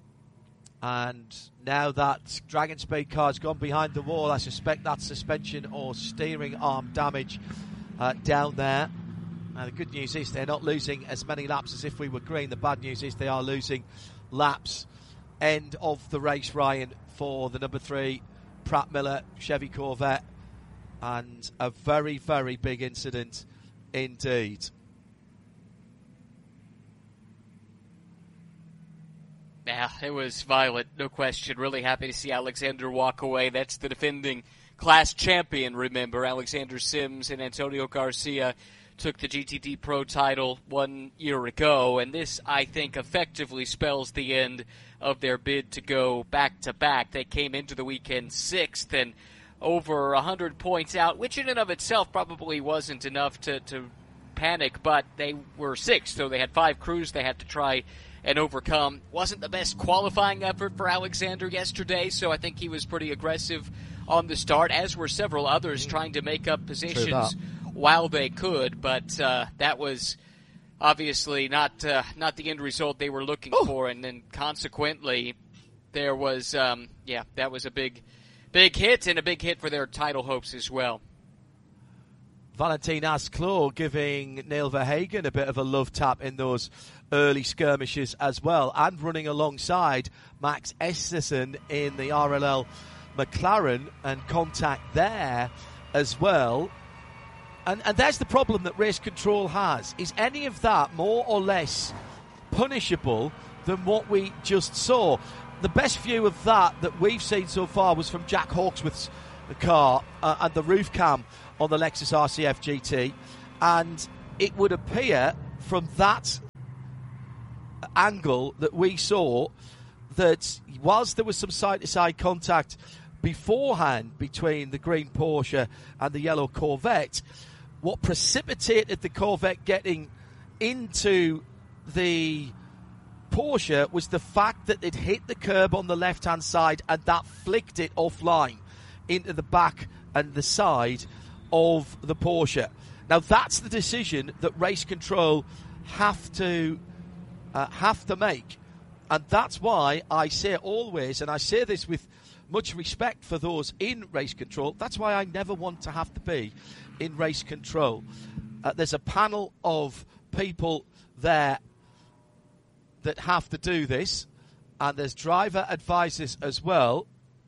And now that Dragon Speed car's gone behind the wall, I suspect that's suspension or steering arm damage uh, down there. Now the good news is they're not losing as many laps as if we were green. The bad news is they are losing laps. End of the race, Ryan, for the number three Pratt Miller Chevy Corvette. And a very, very big incident indeed. Yeah, it was violent, no question. Really happy to see Alexander walk away. That's the defending class champion, remember. Alexander Sims and Antonio Garcia took the G T D Pro title one year ago, and this, I think, effectively spells the end of their bid to go back-to-back. They came into the weekend sixth and over one hundred points out, which in and of itself probably wasn't enough to, to panic, but they were sixth, so they had five crews they had to try and overcome. Wasn't the best qualifying effort for Alexander yesterday, so I think he was pretty aggressive on the start, as were several others trying to make up positions while they could, but uh, that was obviously not uh, not the end result they were looking oh. for, and then consequently there was, um, yeah, that was a big, big hit, and a big hit for their title hopes as well. Valentin Asclaux giving Neil Verhagen a bit of a love tap in those early skirmishes as well, and running alongside Max Esterson in the R L L McLaren, and contact there as well. And, and there's the problem that Race Control has. Is any of that more or less punishable than what we just saw? The best view of that that we've seen so far was from Jack Hawksworth's car uh, and the roof cam on the Lexus R C F G T. And it would appear from that angle that we saw that whilst there was some side-to-side contact beforehand between the green Porsche and the yellow Corvette, what precipitated the Corvette getting into the Porsche was the fact that it hit the curb on the left-hand side, and that flicked it offline into the back and the side of the Porsche. Now, that's the decision that Race Control have to uh, have to make, and that's why I say always, and I say this with much respect for those in Race Control, that's why I never want to have to be in Race Control. Uh, there's a panel of people there that have to do this, and there's driver advisors as well.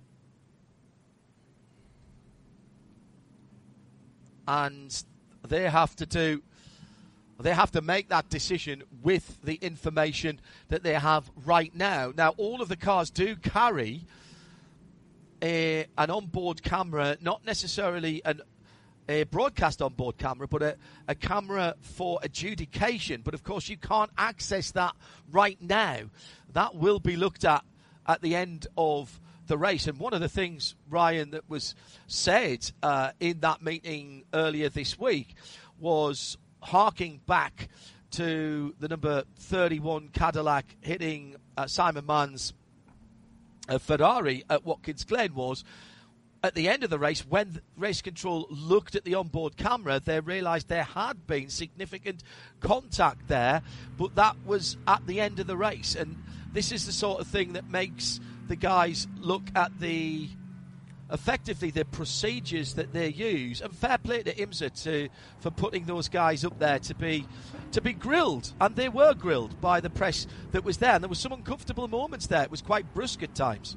And they have to do, they have to make that decision with the information that they have right now. Now, all of the cars do carry a, an onboard camera, not necessarily an a broadcast onboard camera, but a, a camera for adjudication. But of course, you can't access that right now. That will be looked at at the end of the race. And one of the things, Ryan, that was said uh, in that meeting earlier this week was harking back to the number thirty-one Cadillac hitting uh, Simon Mann's uh, Ferrari at Watkins Glen was, at the end of the race, when Race Control looked at the onboard camera, they realised there had been significant contact there, but that was at the end of the race. And this is the sort of thing that makes the guys look at the, effectively, the procedures that they use. And fair play to IMSA to, for putting those guys up there to be to be grilled. And they were grilled by the press that was there. And there were some uncomfortable moments there. It was quite brusque at times.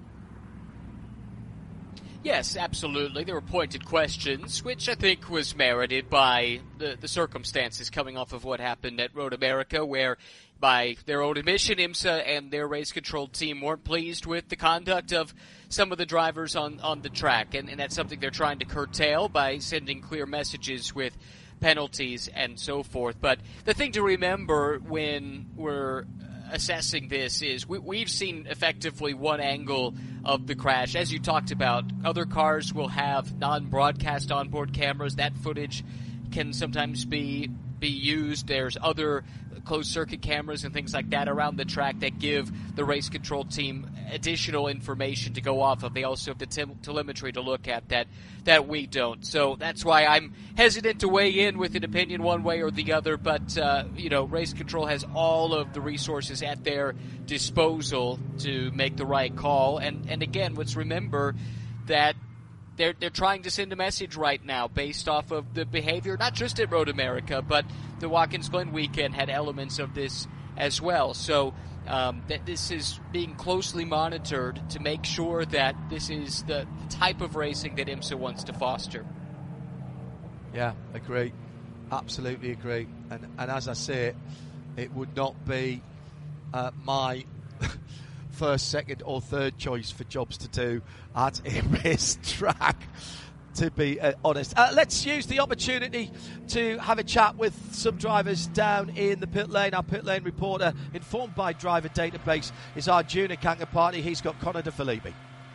Yes, absolutely. There were pointed questions, which I think was merited by the, the circumstances coming off of what happened at Road America, where, by their own admission, IMSA and their race control team weren't pleased with the conduct of some of the drivers on, on the track. And, and that's something they're trying to curtail by sending clear messages with penalties and so forth. But the thing to remember when we're assessing this is we, we've seen effectively one angle of the crash. As you talked about, other cars will have non-broadcast onboard cameras. That footage can sometimes be be used. There's other closed-circuit cameras and things like that around the track that give the race control team additional information to go off of. They also have the te- telemetry to look at that that we don't. So that's why I'm hesitant to weigh in with an opinion one way or the other. But, uh, you know, race control has all of the resources at their disposal to make the right call. And, and again, let's remember that They're they're trying to send a message right now based off of the behavior, not just at Road America, but the Watkins Glen weekend had elements of this as well. So um, that this is being closely monitored to make sure that this is the type of racing that IMSA wants to foster. Yeah, agree. Absolutely agree. And and as I say, it, it would not be uh, my first, second or third choice for jobs to do at a race track. to be uh, honest. Uh, let's use the opportunity to have a chat with some drivers down in the pit lane. Our pit lane reporter, informed by Driver Database, is our junior counterparty. He's got Connor De Filippi.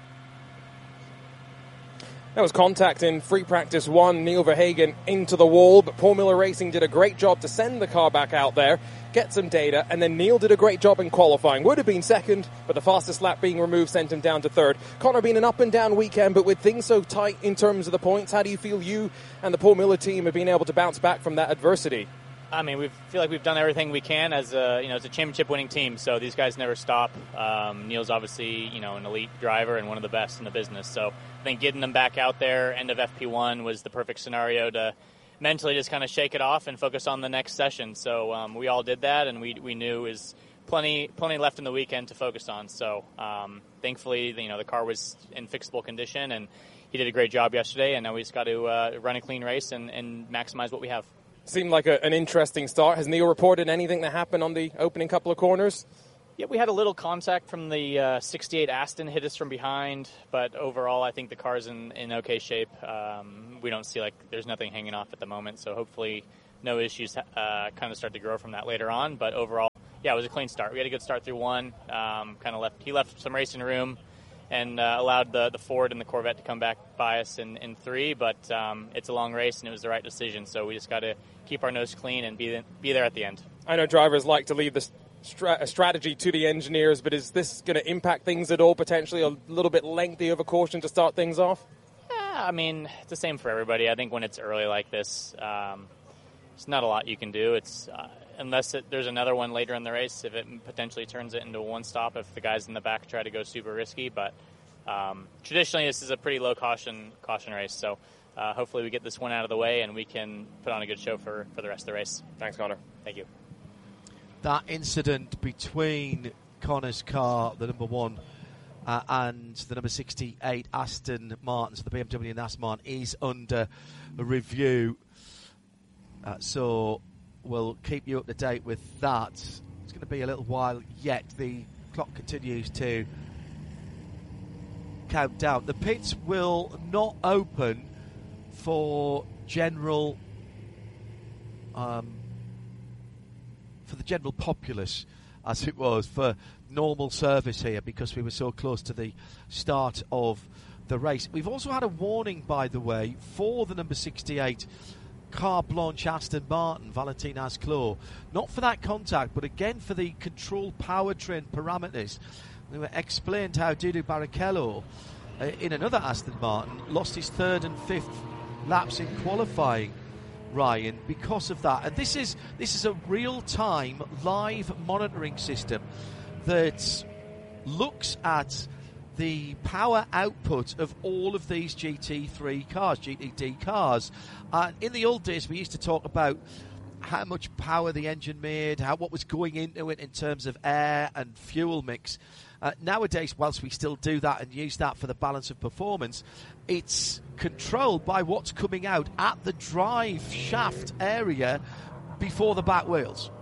That was contact in free practice one, Neil Verhagen into the wall, but Paul Miller Racing did a great job to send the car back out there, get some data, and then Neil did a great job in qualifying. Would have been second, but the fastest lap being removed sent him down to third. Connor, been an up and down weekend, but with things so tight in terms of the points, how do you feel you and the Paul Miller team have been able to bounce back from that adversity? I mean, we feel like we've done everything we can as a, you know, as a championship-winning team. So these guys never stop. Um, Neil's obviously, you know, an elite driver and one of the best in the business. So I think getting them back out there, end of F P one, was the perfect scenario to mentally just kind of shake it off and focus on the next session. So um, we all did that, and we we knew is plenty plenty left in the weekend to focus on. So um, thankfully, you know, the car was in fixable condition, and he did a great job yesterday. And now we just got to uh, run a clean race and, and maximize what we have. Seemed like a, an interesting start. Has Neil reported anything that happened on the opening couple of corners? Yeah, we had a little contact from the uh, sixty-eight Aston, hit us from behind, but overall I think the car's in, in okay shape. Um, we don't see, like, there's nothing hanging off at the moment, so hopefully no issues uh, kind of start to grow from that later on. But overall, yeah, it was a clean start. We had a good start through one, um, kind of left, he left some racing room and uh, allowed the, the Ford and the Corvette to come back by us in, in three, but um, it's a long race and it was the right decision, so we just got to keep our nose clean and be be there at the end. I know drivers like to leave the stra- strategy to the engineers, but is this going to impact things at all, potentially a little bit lengthy of a caution to start things off? Yeah, I mean, it's the same for everybody. I think when it's early like this, um, there's not a lot you can do. It's uh, unless it, there's another one later in the race, if it potentially turns it into a one-stop, if the guys in the back try to go super risky. But um, traditionally, this is a pretty low caution caution race, so uh, hopefully we get this one out of the way and we can put on a good show for, for the rest of the race. Thanks, Connor. Thank you. That incident between Connor's car, the number one, uh, and the number sixty-eight Aston Martin, so the B M W and Aston Martin, is under review. Uh, so we'll keep you up to date with that. It's going to be a little while yet. The clock continues to count down. The pits will not open for general um, for the general populace, as it was for normal service here, because we were so close to the start of the race. We've also had a warning, by the way, for the number sixty-eight Car Blanche Aston Martin, Valentin Asclot, not for that contact, but again for the control powertrain parameters. We explained how Dudu Barrichello, uh, in another Aston Martin, lost his third and fifth laps in qualifying, Ryan, because of that. And this is this is a real-time live monitoring system that looks at the power output of all of these G T three cars, G T D cars. Uh, in the old days, we used to talk about how much power the engine made, how what was going into it in terms of air and fuel mix. Uh, nowadays, whilst we still do that and use that for the balance of performance, it's controlled by what's coming out at the drive shaft area before the back wheels.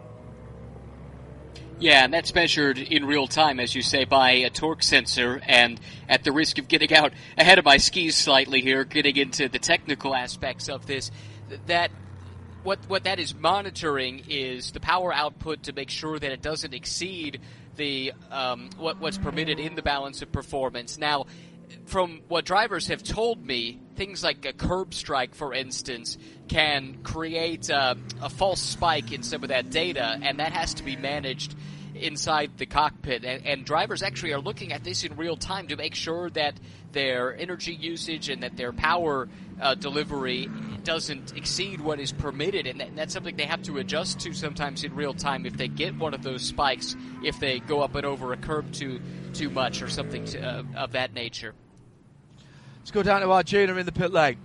Yeah, and that's measured in real time, as you say, by a torque sensor. And at the risk of getting out ahead of my skis slightly here, getting into the technical aspects of this, that what what that is monitoring is the power output to make sure that it doesn't exceed the um, what what's permitted in the balance of performance. Now, from what drivers have told me, things like a curb strike, for instance, can create uh, a false spike in some of that data, and that has to be managed inside the cockpit. And, and drivers actually are looking at this in real time to make sure that their energy usage and that their power uh, delivery doesn't exceed what is permitted, and, that, and that's something they have to adjust to sometimes in real time if they get one of those spikes, if they go up and over a curb too too much or something to, uh, of that nature. Let's go down to our junior in the pit lane.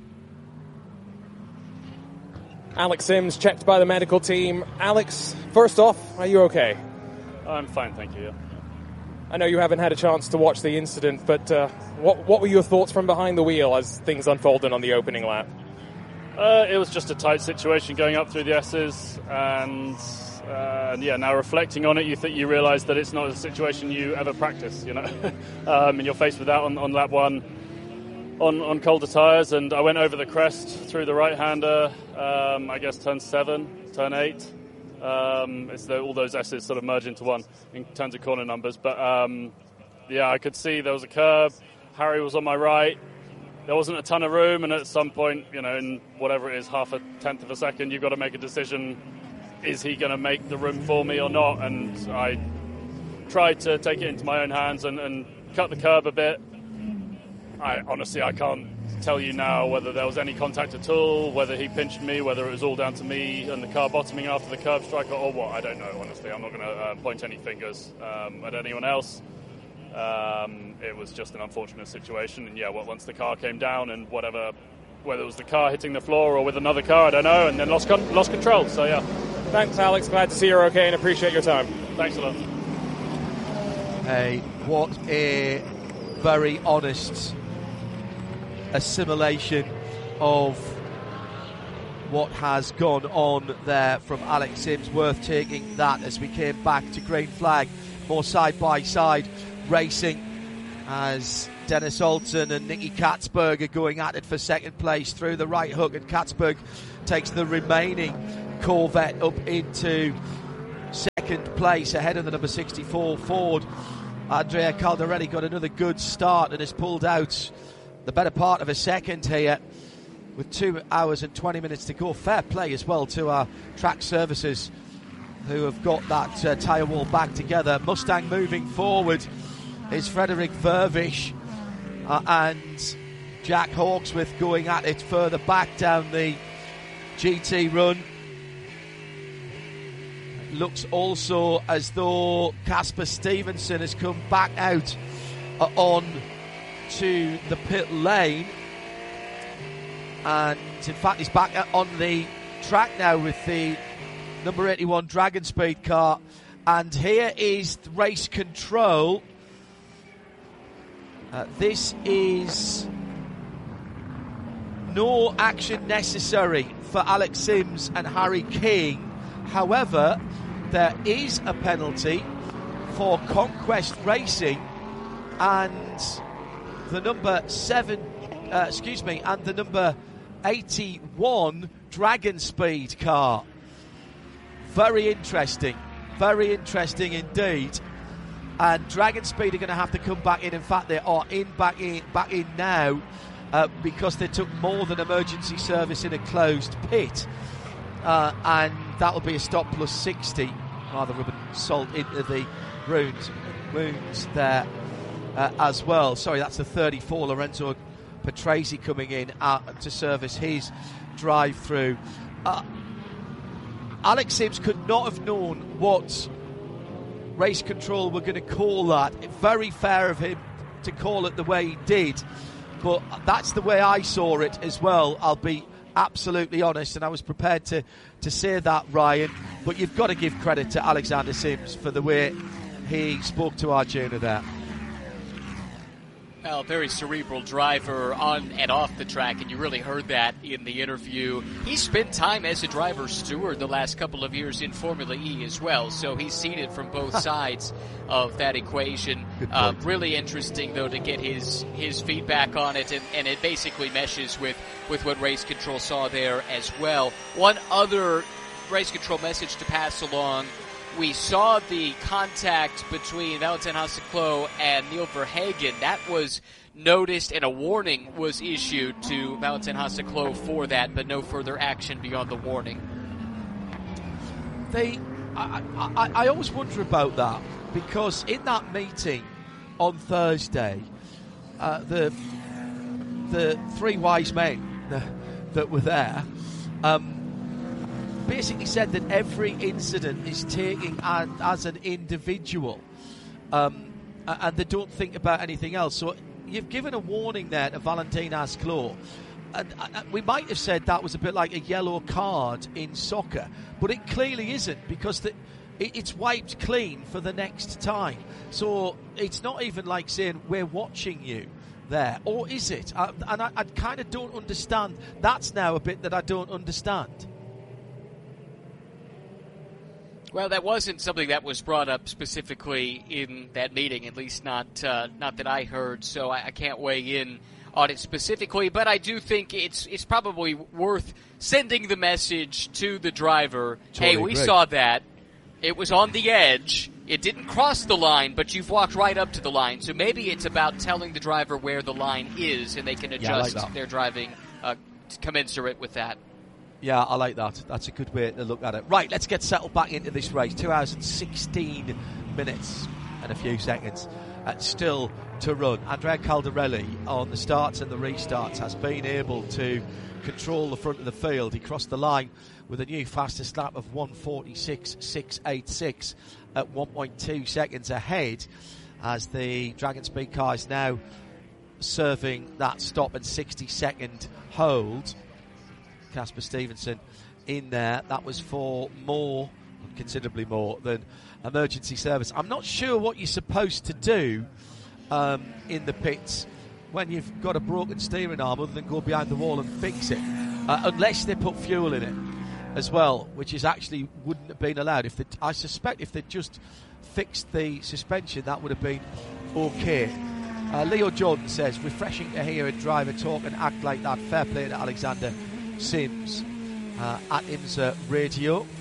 Alex Sims, checked by the medical team. Alex, first off, are you okay? I'm fine, thank you. Yeah. I know you haven't had a chance to watch the incident, but uh, what what were your thoughts from behind the wheel as things unfolded on the opening lap? Uh, it was just a tight situation going up through the S's, and uh, yeah, now reflecting on it, you think you realise that it's not a situation you ever practice. You know, um, and you're faced with that on, on lap one. on, on colder tyres, and I went over the crest through the right-hander, um, I guess turn seven, turn eight. Um, it's the, all those S's sort of merge into one in terms of corner numbers. But, um, yeah, I could see there was a curb. Harry was on my right. There wasn't a ton of room, and at some point, you know, in whatever it is, half a tenth of a second, you've got to make a decision. Is he going to make the room for me or not? And I tried to take it into my own hands and, and cut the curb a bit. I honestly, I can't tell you now whether there was any contact at all, whether he pinched me, whether it was all down to me and the car bottoming after the curb strike or what. I don't know, honestly. I'm not going to uh, point any fingers um, at anyone else. Um, it was just an unfortunate situation. And, yeah, well, once the car came down and whatever, whether it was the car hitting the floor or with another car, I don't know, and then lost, con- lost control. So, yeah. Thanks, Alex. Glad to see you're okay and appreciate your time. Thanks a lot. Hey, what a very honest assimilation of what has gone on there from Alex Sims. Worth taking that as we came back to green flag, more side-by-side racing as Dennis Alton and Nicky Katzberg are going at it for second place through the right hook, and Katzberg takes the remaining Corvette up into second place ahead of the number sixty-four Ford. Andrea Caldarelli got another good start and has pulled out the better part of a second here with two hours and twenty minutes to go. Fair play as well to our track services who have got that uh, tyre wall back together. Mustang moving forward is Frederick Vervish uh, and Jack Hawksworth going at it further back down the G T run. Looks also as though Casper Stevenson has come back out uh, on to the pit lane, and in fact he's back on the track now with the number eighty-one Dragon Speed car. And here is race control. Uh, this is no action necessary for Alex Sims and Harry King. However, there is a penalty for Conquest Racing and the number seven, uh, excuse me, and the number eighty-one Dragon Speed car. Very interesting, very interesting indeed. And Dragon Speed are going to have to come back in. In fact, they are in back in back in now uh, because they took more than emergency service in a closed pit. Uh, and that'll be a stop plus sixty. Rather rubbing salt into the wounds, wounds there uh, as well. Sorry, that's the thirty-four Lorenzo Patrese coming in uh, to service his drive-through. Uh, Alex Sims could not have known what race control were going to call that. Very fair of him to call it the way he did, but that's the way I saw it as well. I'll be absolutely honest, and I was prepared to, to say that, Ryan, but you've got to give credit to Alexander Sims for the way he spoke to Arjuna there. Well, very cerebral driver on and off the track, and you really heard that in the interview. He spent time as a driver steward the last couple of years in Formula E as well, so he's seen it from both sides of that equation. Uh, really interesting, though, to get his his feedback on it, and, and it basically meshes with, with what Race Control saw there as well. One other Race Control message to pass along. We saw the contact between Valentin Hasseklo and Neil Verhagen. That was noticed, and a warning was issued to Valentin Hasseklo for that, but no further action beyond the warning. They, I, I, I always wonder about that, because in that meeting on Thursday, uh, the the three wise men that, that were there um, basically said that every incident is taken as, as an individual, um, and they don't think about anything else. So you've given a warning there to Valentin Hasseklo, and uh, we might have said that was a bit like a yellow card in soccer, but it clearly isn't, because the, it, it's wiped clean for the next time. So it's not even like saying we're watching you there, or is it? I, and I, I kind of don't understand. That's now a bit that I don't understand. Well, that wasn't something that was brought up specifically in that meeting, at least not uh, not that I heard, so I, I can't weigh in on it specifically, but I do think it's it's probably worth sending the message to the driver, Totally hey, we agree. saw that. It was on the edge. It didn't cross the line, but you've walked right up to the line. So maybe it's about telling the driver where the line is, and they can Yeah, I like adjust that. their driving uh, commensurate with that. Yeah, I like that. That's a good way to look at it. Right, let's get settled back into this race. two hours and sixteen minutes and a few seconds. Uh, still to run. Andrea Caldarelli on the starts and the restarts has been able to control the front of the field. He crossed the line with a new fastest lap of one forty-six point six eight six at one point two seconds ahead, as the Dragon Speed car is now serving that stop and sixty second hold. Casper Stevenson in there. That was for more, considerably more than emergency service. I'm not sure what you're supposed to do um, in the pits when you've got a broken steering arm other than go behind the wall and fix it, uh, unless they put fuel in it as well, which is actually wouldn't have been allowed. If they, I suspect if they just fixed the suspension, that would have been okay. Uh, Leo Jordan says, refreshing to hear a driver talk and act like that. Fair play to Alexander Sims uh, at IMSA Radio.